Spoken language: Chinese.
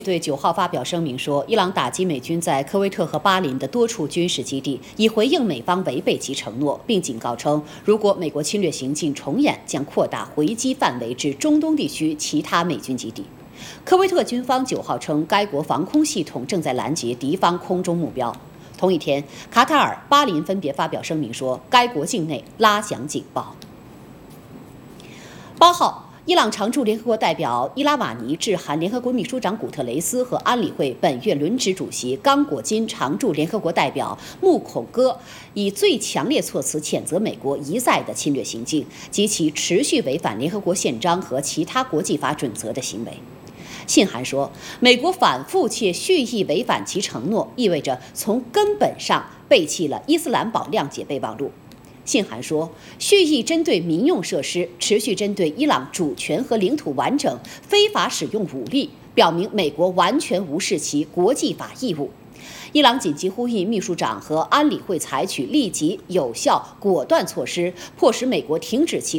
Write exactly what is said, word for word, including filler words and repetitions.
对九号发表声明说，伊朗打击美军在科威特和巴林的多处军事基地，以回应美方违背其承诺，并警告称，如果美国侵略行径重演，将扩大回击范围至中东地区其他美军基地。科威特军方九号称，该国防空系统正在拦截敌方空中目标。同一天，卡塔尔、巴林分别发表声明说，该国境内拉响警报。八号。伊朗常驻联合国代表伊拉瓦尼致函联合国秘书长古特雷斯和安理会本月轮值主席刚果金常驻联合国代表穆孔戈，以最强烈措辞谴责美国一再的侵略行径及其持续违反联合国宪章和其他国际法准则的行为。信函说，美国反复且蓄意违反其承诺，意味着从根本上背弃了伊斯兰堡谅解备忘录。信函说，蓄意针对民用设施，持续针对伊朗主权和领土完整，非法使用武力，表明美国完全无视其国际法义务。伊朗紧急呼吁秘书长和安理会采取立即、有效、果断措施，迫使美国停止其